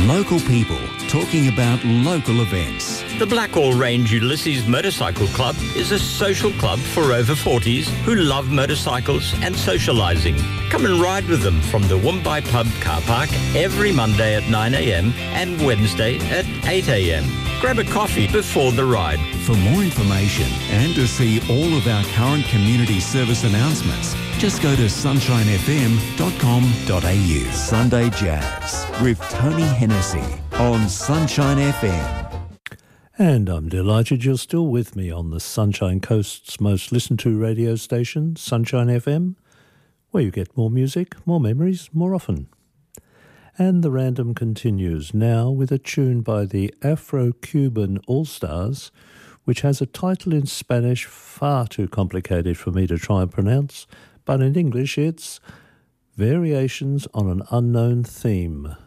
Local people talking about local events. The Blackall Range Ulysses Motorcycle Club is a social club for over 40s who love motorcycles and socialising. Come and ride with them from the Woombye Pub car park every Monday at 9 a.m. and Wednesday at 8 a.m. Grab a coffee before the ride. For more information and to see all of our current community service announcements, just go to sunshinefm.com.au. Sunday Jazz with Tony Hennessy on Sunshine FM. And I'm delighted you're still with me on the Sunshine Coast's most listened to radio station, Sunshine FM, where you get more music, more memories, more often. And the random continues now with a tune by the Afro-Cuban All-Stars, which has a title in Spanish far too complicated for me to try and pronounce, but in English it's Variations on an Unknown Theme.